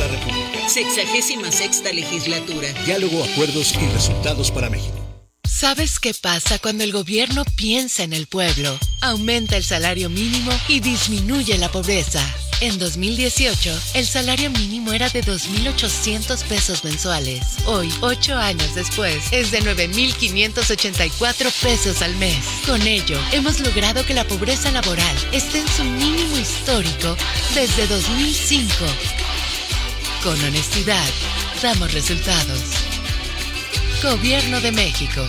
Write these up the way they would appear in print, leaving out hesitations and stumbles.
la República. 66ª legislatura. Diálogo, acuerdos y resultados para México. ¿Sabes qué pasa cuando el gobierno piensa en el pueblo? Aumenta el salario mínimo y disminuye la pobreza. En 2018, el salario mínimo era de 2.800 pesos mensuales. Hoy, 8 años después, es de 9.584 pesos al mes. Con ello, hemos logrado que la pobreza laboral esté en su mínimo histórico desde 2005. Con honestidad, damos resultados. Gobierno de México.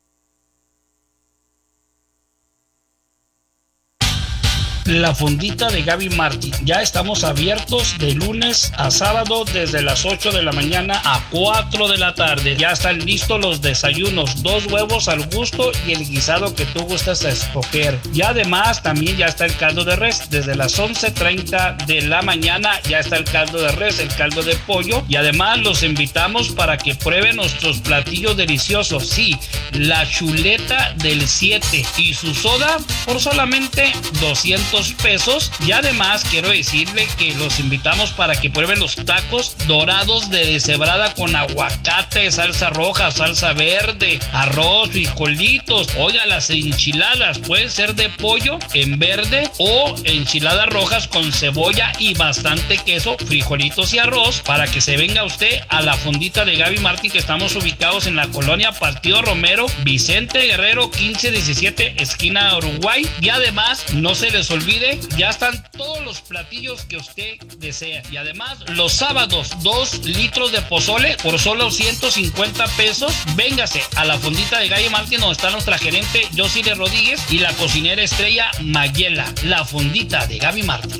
La Fondita de Gaby Martín. Ya estamos abiertos de lunes a sábado desde las 8 de la mañana a 4 de la tarde. Ya están listos los desayunos, 2 huevos al gusto y el guisado que tú gustas escoger. Y además también ya está el caldo de res. Desde las 11:30 de la mañana ya está el caldo de res, el caldo de pollo. Y además los invitamos para que prueben nuestros platillos deliciosos. Sí, la chuleta del 7 y su soda por solamente 200 pesos. Y además quiero decirle que los invitamos para que prueben los tacos dorados de deshebrada con aguacate, salsa roja, salsa verde, arroz, frijolitos. Oiga, las enchiladas pueden ser de pollo en verde o enchiladas rojas con cebolla y bastante queso, frijolitos y arroz, para que se venga usted a la Fondita de Gaby Martín, que estamos ubicados en la colonia Partido Romero, Vicente Guerrero 1517, esquina Uruguay. Y además no se les olvide, ya están todos los platillos que usted desea. Y además los sábados 2 litros de pozole por solo 150 pesos. Véngase a la Fondita de Gaby Martín, donde está nuestra gerente Yosile Rodríguez y la cocinera estrella Mayela. La Fondita de Gaby Martín.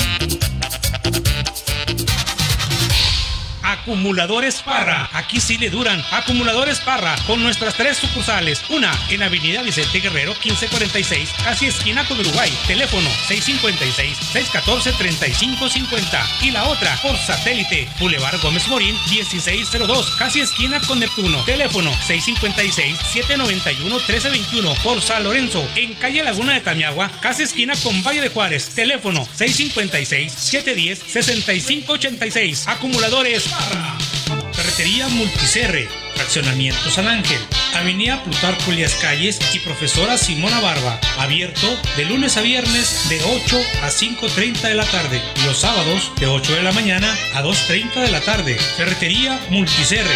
Acumuladores Parra, aquí sí le duran. Acumuladores Parra, con nuestras 3 sucursales. Una en Avenida Vicente Guerrero 1546, casi esquina con Uruguay. Teléfono 656-614-3550. Y la otra por satélite, Boulevard Gómez Morín 1602, casi esquina con Neptuno. Teléfono 656-791-1321. Por San Lorenzo, en calle Laguna de Tamiagua, casi esquina con Valle de Juárez. Teléfono 656-710-6586. Acumuladores Ferretería Multicerre, Fraccionamiento San Ángel, Avenida Plutarco Elías Calles y Profesora Simona Barba. Abierto de lunes a viernes de 8 a 5:30 de la tarde y los sábados de 8 de la mañana a 2:30 de la tarde. Ferretería Multicerre.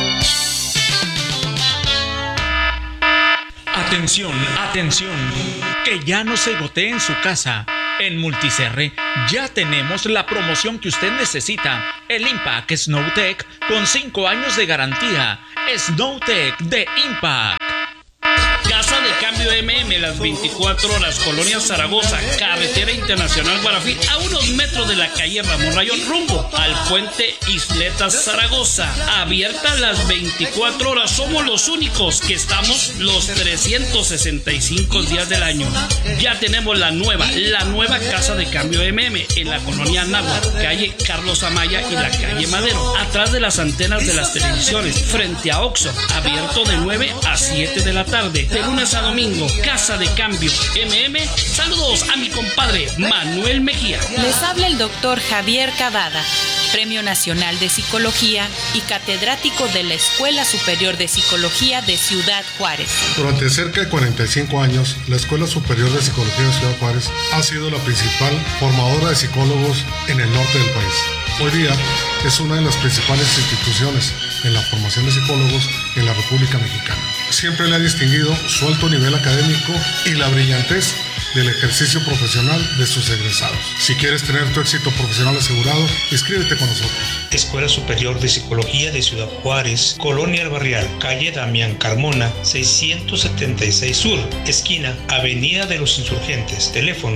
Atención, atención, que ya no se gotee en su casa. En Multicerre ya tenemos la promoción que usted necesita. El Impact Snowtech con 5 años de garantía. Snowtech de Impact. Casa de Cambio MM, las 24 horas, Colonia Zaragoza, Carretera Internacional Guarafí, a unos metros de la calle Ramón Rayón, rumbo al puente Isletas Zaragoza. Abierta las 24 horas, somos los únicos que estamos los 365 días del año. Ya tenemos la nueva Casa de Cambio MM en la colonia Náhuatl, calle Carlos Amaya y la calle Madero, atrás de las antenas de las televisiones, frente a Oxxo, abierto de 9 a 7 de la tarde. De lunes a domingo, Casa de Cambio MM. Saludos a mi compadre Manuel Mejía. Les habla el doctor Javier Cavada, Premio Nacional de Psicología y catedrático de la Escuela Superior de Psicología de Ciudad Juárez. Durante cerca de 45 años, la Escuela Superior de Psicología de Ciudad Juárez ha sido la principal formadora de psicólogos en el norte del país. Hoy día es una de las principales instituciones en la formación de psicólogos en la República Mexicana. Siempre le ha distinguido su alto nivel académico y la brillantez del ejercicio profesional de sus egresados. Si quieres tener tu éxito profesional asegurado, inscríbete con nosotros. Escuela Superior de Psicología de Ciudad Juárez, Colonia El Barrial, calle Damián Carmona, 676 Sur, esquina Avenida de los Insurgentes. Teléfono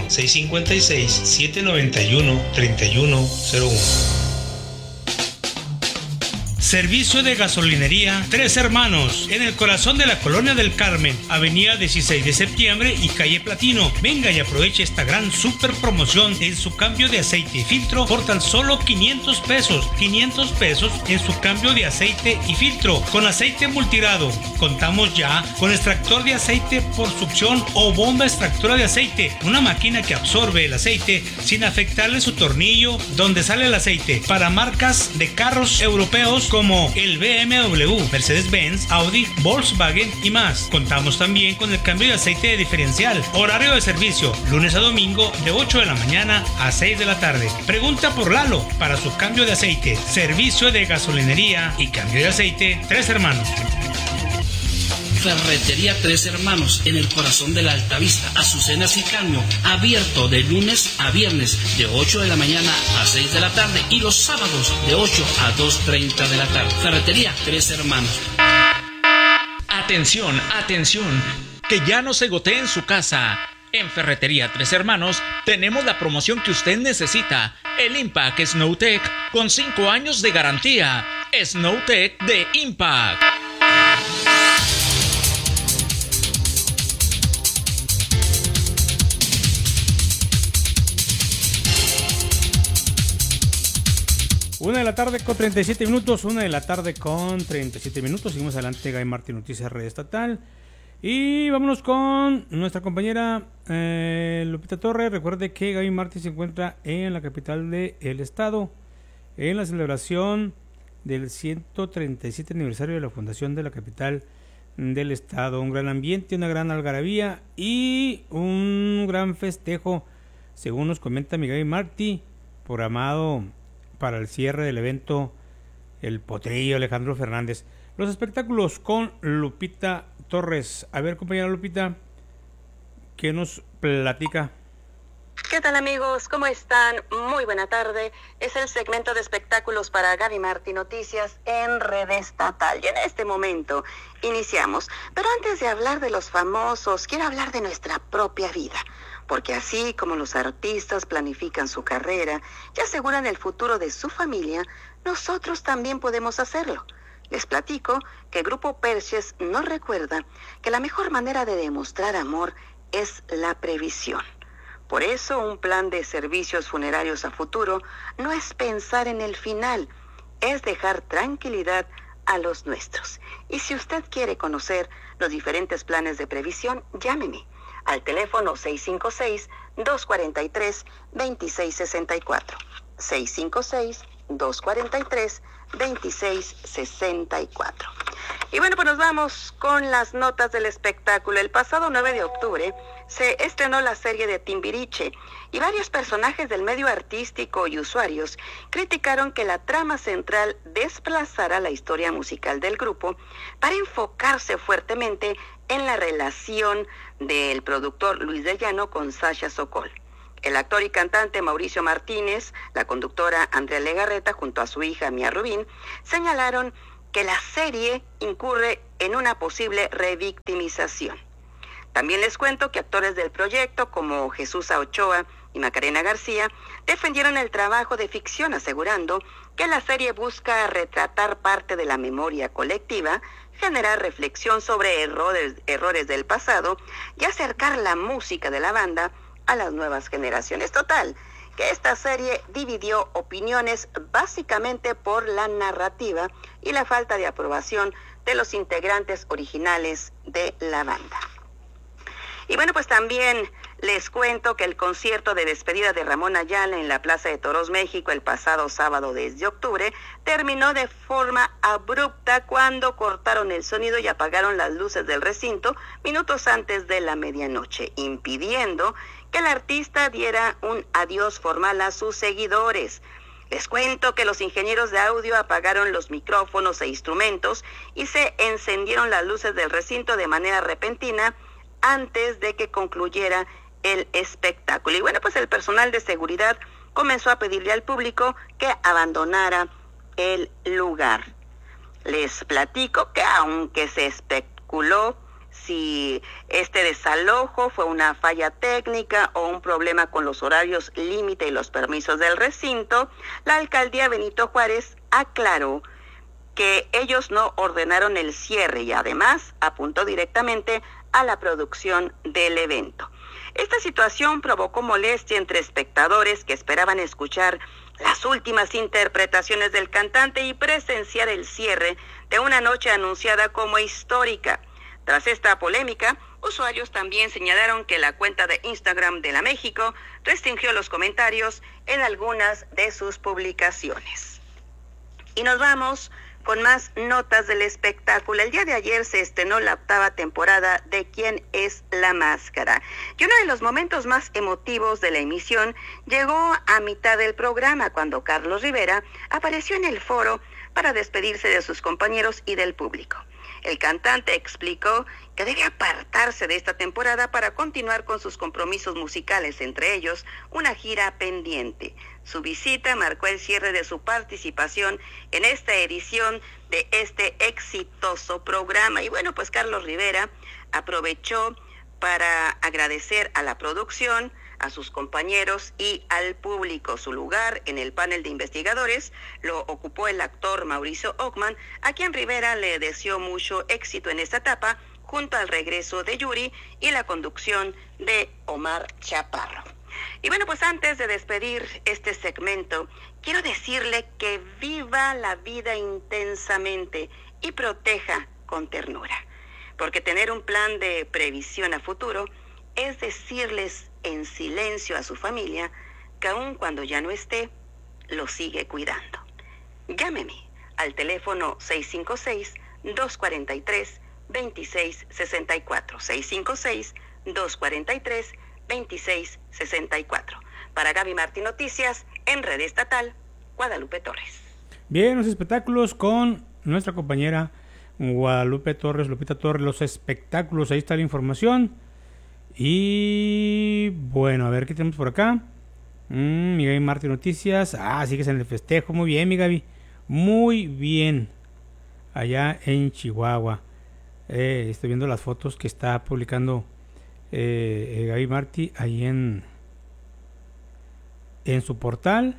656-791-3101. Servicio de gasolinería Tres Hermanos, en el corazón de la Colonia del Carmen, avenida 16 de septiembre y calle Platino. Venga y aproveche esta gran super promoción en su cambio de aceite y filtro por tan solo 500 pesos. 500 pesos en su cambio de aceite y filtro con aceite multirado. Contamos ya con extractor de aceite por succión o bomba extractora de aceite, una máquina que absorbe el aceite sin afectarle su tornillo donde sale el aceite, para marcas de carros europeos como el BMW, Mercedes-Benz, Audi, Volkswagen y más. Contamos también con el cambio de aceite de diferencial. Horario de servicio, lunes a domingo de 8 de la mañana a 6 de la tarde. Pregunta por Lalo para su cambio de aceite. Servicio de gasolinería y cambio de aceite Tres Hermanos. Ferretería Tres Hermanos, en el corazón de la Altavista, Azucenas y Caño, abierto de lunes a viernes de 8 de la mañana a 6 de la tarde y los sábados de 8 a 2:30 de la tarde. Ferretería Tres Hermanos. Atención, atención, que ya no se gotee en su casa. En Ferretería Tres Hermanos tenemos la promoción que usted necesita, el Impact Snowtech con 5 años de garantía. Snowtech de Impact. Una de la tarde con 37 minutos, Seguimos adelante, Gaby Martín, Noticias Red Estatal. Y vámonos con nuestra compañera Lupita Torres. Recuerde que Gaby Martín se encuentra en la capital del estado, en la celebración del 137 aniversario de la fundación de la capital del estado. Un gran ambiente, una gran algarabía y un gran festejo, según nos comenta mi Gaby Martín, programado para el cierre del evento El Potrillo Alejandro Fernández. Los espectáculos con Lupita Torres. A ver, compañera Lupita, ¿qué nos platica? ¿Qué tal, amigos? ¿Cómo están? Muy buena tarde. Es el segmento de espectáculos para Gaby Martín Noticias en Red Estatal. Y en este momento iniciamos. Pero antes de hablar de los famosos, quiero hablar de nuestra propia vida. Porque así como los artistas planifican su carrera y aseguran el futuro de su familia, nosotros también podemos hacerlo. Les platico que el Grupo Perches nos recuerda que la mejor manera de demostrar amor es la previsión. Por eso, un plan de servicios funerarios a futuro no es pensar en el final, es dejar tranquilidad a los nuestros. Y si usted quiere conocer los diferentes planes de previsión, llámeme al teléfono 656-243-2664. 656-243-2664. Y bueno, pues nos vamos con las notas del espectáculo. El pasado 9 de octubre se estrenó la serie de Timbiriche y varios personajes del medio artístico y usuarios criticaron que la trama central desplazara la historia musical del grupo para enfocarse fuertemente en la relación del productor Luis de Llano con Sasha Sokol. El actor y cantante Mauricio Martínez, la conductora Andrea Legarreta junto a su hija Mía Rubín, señalaron que la serie incurre en una posible revictimización. También les cuento que actores del proyecto como Jesús Ochoa y Macarena García defendieron el trabajo de ficción, asegurando que la serie busca retratar parte de la memoria colectiva, generar reflexión sobre errores del pasado y acercar la música de la banda a las nuevas generaciones. Total, que esta serie dividió opiniones básicamente por la narrativa y la falta de aprobación de los integrantes originales de la banda. Y bueno, pues también les cuento que el concierto de despedida de Ramón Ayala en la Plaza de Toros, México, el pasado sábado 10 de octubre, terminó de forma abrupta cuando cortaron el sonido y apagaron las luces del recinto minutos antes de la medianoche, impidiendo que el artista diera un adiós formal a sus seguidores. Les cuento que los ingenieros de audio apagaron los micrófonos e instrumentos y se encendieron las luces del recinto de manera repentina antes de que concluyera el espectáculo. Y bueno, pues el personal de seguridad comenzó a pedirle al público que abandonara el lugar. Les platico que aunque se especuló si este desalojo fue una falla técnica o un problema con los horarios límite y los permisos del recinto, la alcaldía Benito Juárez aclaró que ellos no ordenaron el cierre y además apuntó directamente a la producción del evento. Esta situación provocó molestia entre espectadores que esperaban escuchar las últimas interpretaciones del cantante y presenciar el cierre de una noche anunciada como histórica. Tras esta polémica, usuarios también señalaron que la cuenta de Instagram de la México restringió los comentarios en algunas de sus publicaciones. Y nos vamos con más notas del espectáculo. El día de ayer se estrenó la 8ª temporada de ¿Quién es la máscara? Y uno de los momentos más emotivos de la emisión llegó a mitad del programa, cuando Carlos Rivera apareció en el foro para despedirse de sus compañeros y del público. El cantante explicó que debe apartarse de esta temporada para continuar con sus compromisos musicales, entre ellos una gira pendiente. Su visita marcó el cierre de su participación en esta edición de este exitoso programa. Y bueno, pues Carlos Rivera aprovechó para agradecer a la producción, a sus compañeros y al público. Su lugar en el panel de investigadores lo ocupó el actor Mauricio Ockman, a quien Rivera le deseó mucho éxito en esta etapa, junto al regreso de Yuri y la conducción de Omar Chaparro. Y bueno, pues antes de despedir este segmento, quiero decirle que viva la vida intensamente y proteja con ternura, porque tener un plan de previsión a futuro es decirles en silencio a su familia que aun cuando ya no esté, lo sigue cuidando. Llámeme al teléfono 656-243-2664. 656-243-2664. Para Gaby Martín Noticias, en Red Estatal, Guadalupe Torres. Bien, los espectáculos con nuestra compañera Guadalupe Torres, Lupita Torres, los espectáculos, ahí está la información. Y bueno, a ver qué tenemos por acá. Mi Gaby Martín Noticias. Sigues en el festejo. Muy bien, mi Gaby. Muy bien. Allá en Chihuahua. Estoy viendo las fotos que está publicando Gaby Martí ahí en su portal.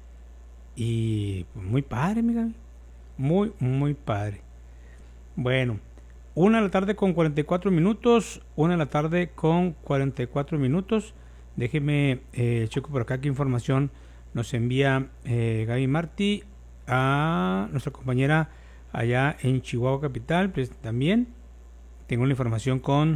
Y muy padre, mi Gaby. Muy, muy padre. Bueno. 1 de la tarde con 44 minutos. 1 de la tarde con 44 minutos. Déjeme checo por acá qué información nos envía Gaby Martí a nuestra compañera allá en Chihuahua Capital. Pues también tengo la información con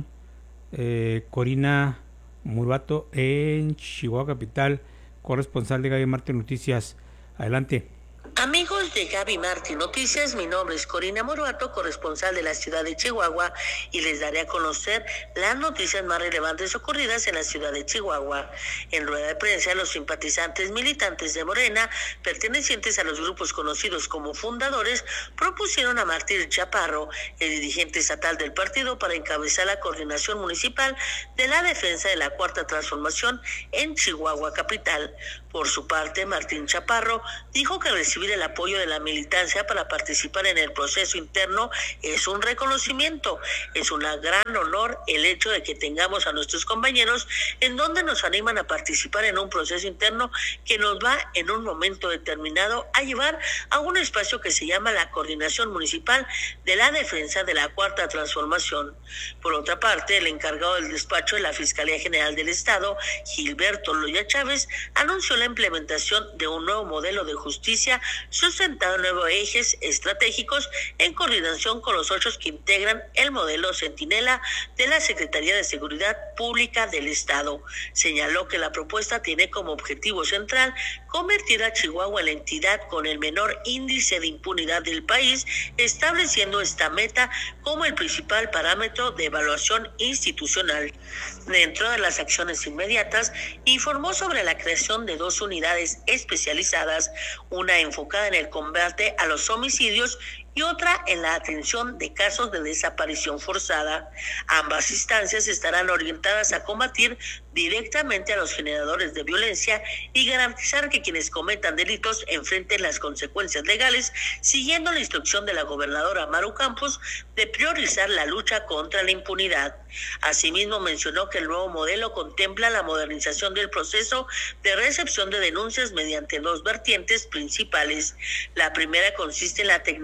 Corina Murbato en Chihuahua Capital, corresponsal de Gaby Martí Noticias. Adelante. Amigos de Gaby Martín Noticias, mi nombre es Corina Murbato, corresponsal de la ciudad de Chihuahua, y les daré a conocer las noticias más relevantes ocurridas en la ciudad de Chihuahua. En rueda de prensa, los simpatizantes militantes de Morena, pertenecientes a los grupos conocidos como fundadores, propusieron a Martín Chaparro, el dirigente estatal del partido, para encabezar la coordinación municipal de la defensa de la Cuarta Transformación en Chihuahua Capital. Por su parte, Martín Chaparro dijo que recibir el apoyo de la militancia para participar en el proceso interno es un reconocimiento, es un gran honor el hecho de que tengamos a nuestros compañeros en donde nos animan a participar en un proceso interno que nos va en un momento determinado a llevar a un espacio que se llama la Coordinación Municipal de la Defensa de la Cuarta Transformación. Por otra parte, el encargado del despacho de la Fiscalía General del Estado, Gilberto Loya Chávez, anunció la implementación de un nuevo modelo de justicia sustentado en 9 ejes estratégicos en coordinación con los 8 que integran el modelo Centinela de la Secretaría de Seguridad Pública del Estado. Señaló que la propuesta tiene como objetivo central convertir a Chihuahua en la entidad con el menor índice de impunidad del país, estableciendo esta meta como el principal parámetro de evaluación institucional. Dentro de las acciones inmediatas, informó sobre la creación de 2 unidades especializadas, una enfocada en el combate a los homicidios y otra en la atención de casos de desaparición forzada. Ambas instancias estarán orientadas a combatir directamente a los generadores de violencia y garantizar que quienes cometan delitos enfrenten las consecuencias legales, siguiendo la instrucción de la gobernadora Maru Campos de priorizar la lucha contra la impunidad. Asimismo, mencionó que el nuevo modelo contempla la modernización del proceso de recepción de denuncias mediante 2 vertientes principales. La primera consiste en la tecnificación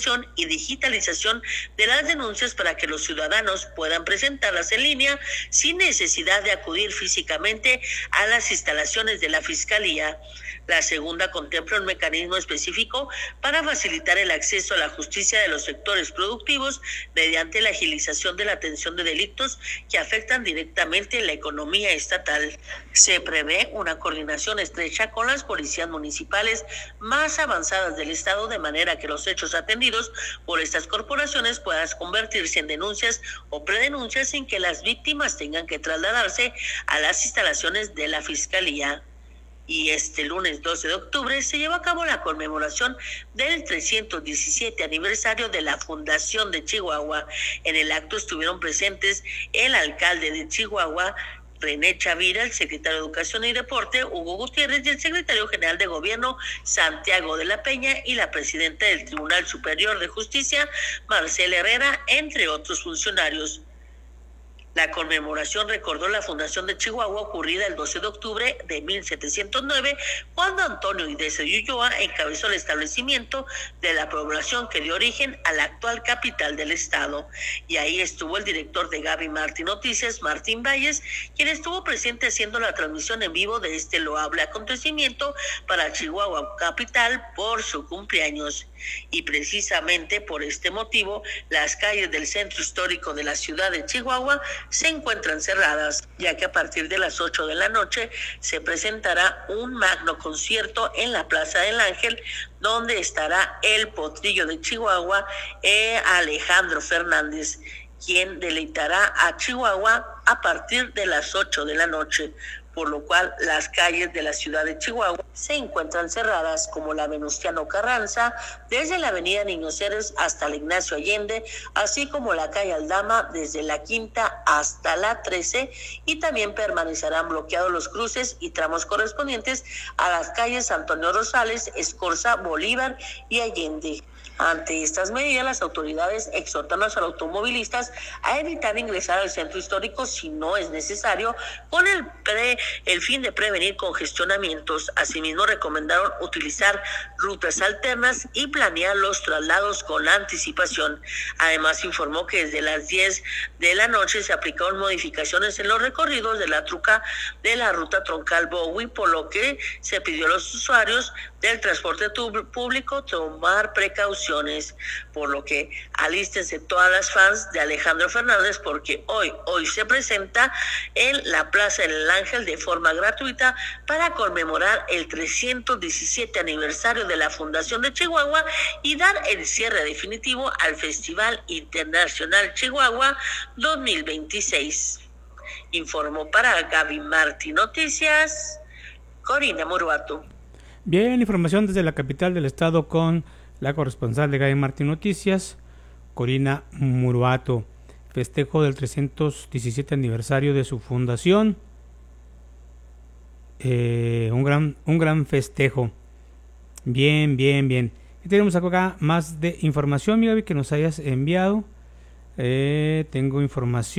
difusión y digitalización de las denuncias para que los ciudadanos puedan presentarlas en línea sin necesidad de acudir físicamente a las instalaciones de la Fiscalía. La segunda contempla un mecanismo específico para facilitar el acceso a la justicia de los sectores productivos mediante la agilización de la atención de delitos que afectan directamente la economía estatal. Se prevé una coordinación estrecha con las policías municipales más avanzadas del estado, de manera que los hechos atendidos por estas corporaciones puedan convertirse en denuncias o predenuncias sin que las víctimas tengan que trasladarse a las instalaciones de la Fiscalía. Y este lunes 12 de octubre se llevó a cabo la conmemoración del 317 aniversario de la Fundación de Chihuahua. En el acto estuvieron presentes el alcalde de Chihuahua, René Chavira, el secretario de Educación y Deporte, Hugo Gutiérrez, y el secretario general de Gobierno, Santiago de la Peña, y la presidenta del Tribunal Superior de Justicia, Marcela Herrera, entre otros funcionarios. La conmemoración recordó la fundación de Chihuahua ocurrida el 12 de octubre de 1709, cuando Antonio Idesa y Ulloa encabezó el establecimiento de la población que dio origen a la actual capital del estado. Y ahí estuvo el director de Gaby Martín Noticias, Martín Valles, quien estuvo presente haciendo la transmisión en vivo de este loable acontecimiento para Chihuahua capital por su cumpleaños. Y precisamente por este motivo, las calles del centro histórico de la ciudad de Chihuahua se encuentran cerradas, ya que a partir de las 8 de la noche se presentará un magno concierto en la Plaza del Ángel, donde estará el potrillo de Chihuahua, Alejandro Fernández, quien deleitará a Chihuahua a partir de las 8 de la noche, por lo cual las calles de la ciudad de Chihuahua se encuentran cerradas, como la Venustiano Carranza, desde la avenida Niños Héroes hasta la Ignacio Allende, así como la calle Aldama desde la Quinta hasta la 13, y también permanecerán bloqueados los cruces y tramos correspondientes a las calles Antonio Rosales, Escorza, Bolívar y Allende. Ante estas medidas, las autoridades exhortan a los automovilistas a evitar ingresar al centro histórico si no es necesario, con el fin de prevenir congestionamientos. Asimismo, recomendaron utilizar rutas alternas y planear los traslados con anticipación. Además, informó que desde las 10 de la noche se aplicaron modificaciones en los recorridos de la ruta troncal Bowie, por lo que se pidió a los usuarios del transporte público tomar precauciones, por lo que alístense todas las fans de Alejandro Fernández, porque hoy se presenta en la Plaza del Ángel de forma gratuita para conmemorar el 317 aniversario de la Fundación de Chihuahua y dar el cierre definitivo al Festival Internacional Chihuahua 2026. Informó para Gaby Martín Noticias, Corina Muruato. Bien, información desde la capital del estado con la corresponsal de Gaby Martín Noticias, Corina Muruato. Festejo del 317 aniversario de su fundación. Un gran festejo. Bien. Y tenemos acá más de información, mi Gaby, que nos hayas enviado. Tengo información.